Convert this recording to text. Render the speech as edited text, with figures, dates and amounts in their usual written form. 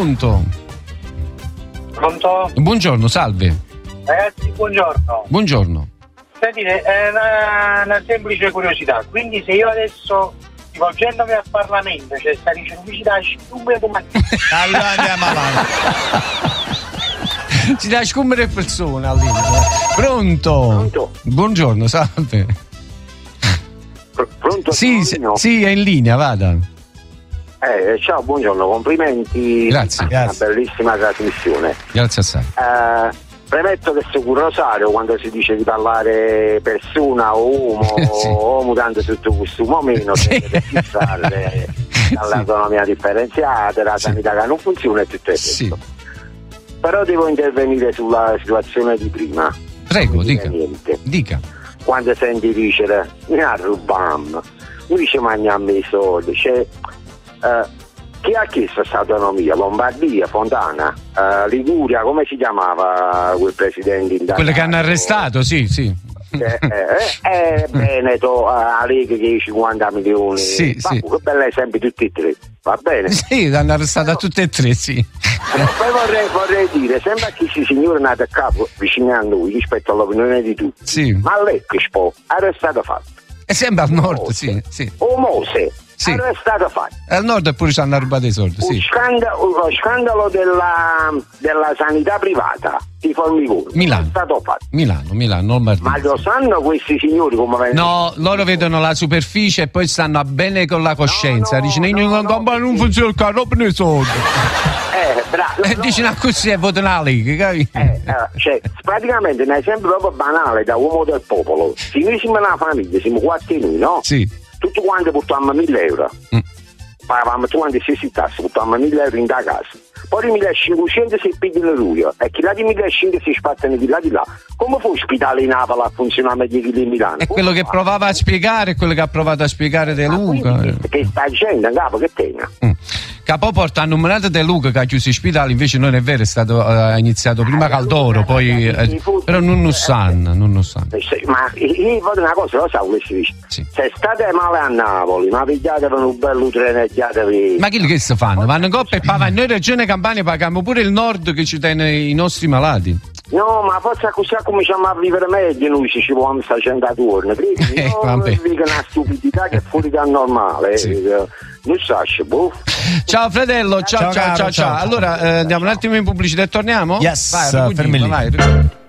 Pronto? Pronto? Buongiorno, salve. Ragazzi, buongiorno. Buongiorno. Sentite, è una semplice curiosità. Quindi se io adesso, rivolgendomi al Parlamento, c'è sta pubblicità, sciume domani. Allora andiamo avanti. Ci dà scummere persone all'inizio. Pronto? Buongiorno, salve. Pronto? Sì, è in linea, vada. Ciao, buongiorno, complimenti. Grazie. Una bellissima trasmissione. Grazie assai. Premetto che seguo Rosario quando si dice di parlare persona o uomo Sì. o mutando tutto questo momento per fissare dall'autonomia differenziata, la sanità che non funziona e tutto il resto. Sì. Però devo intervenire sulla situazione di prima. Prego, Non dica. niente. Dica. Quando senti dicere mi ha rubato, mi dice mangiamo i soldi, chi ha chiesto questa autonomia? Lombardia, Fontana, Liguria, come si chiamava quel presidente indagato? Quello che hanno arrestato, sì. Veneto, a Lega che 50 milioni. Sì. Che bel esempio tutti e tre, va bene? Sì, l'hanno arrestato a tutte e tre, sì. Poi vorrei dire, sembra che questi signori nati a capo vicino a noi rispetto all'opinione di tutti. Sì. Ma lei che arrestato fatto? È sempre al nord, sì. O Mose. Sì. Arrestato fatto. Al nord eppure ci hanno rubato i soldi, sì. Lo scandalo della sanità privata di Formigoni. Milano. È stato fatto. Milano, Lombardia. Ma lo sanno questi signori come vengono? No, loro vedono la superficie e poi stanno a bene con la coscienza. Dicono non funziona il carro, ne soldi. Bravo. Dicono così e votano la Lega, praticamente un esempio proprio banale da uomo del popolo. Se noi siamo una famiglia, siamo 4 noi, no? Sì. Tutti quanti portiamo 1.000 euro. Pagavamo tutti quanti stessi tassi, portiamo 1.000 euro in da casa. Poi 1.500 si pigliano lui e chi là di 1.500 si spazzano di là. Come fu l'ospedale in Napoli a funzionare meglio che in Milano? È quello che provava a spiegare, è quello che ha provato a spiegare De Luca. Che sta dicendo, capo, che tenga? Capo porta a numerato De Luca che ha chiuso i spitali, invece non è vero, ha iniziato prima Caldoro, poi però non lo sanno. Ma io voglio una cosa, lo sa come si dice? Sì. Se state male a Napoli, ma pigliatevi un bello treneggiatevi. Ma che si fanno? Vanno in coppa e pagano. Noi Regione Campania paghiamo pure il nord che ci tiene i nostri malati. No, ma forse così cominciamo a vivere meglio noi se ci vogliamo stare 100 giorni. Non dico una stupidità che è fuori dal normale. Sì. Non sasce, Ciao fratello, ciao. Allora andiamo un attimo in pubblicità e torniamo? Yes, vai.